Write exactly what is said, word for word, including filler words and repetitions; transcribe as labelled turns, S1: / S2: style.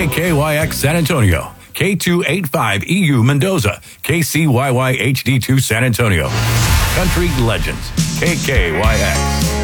S1: K K Y X San Antonio, K two eighty-five E U Mendoza, K C Y Y H D two San Antonio. Country Legends, K K Y X.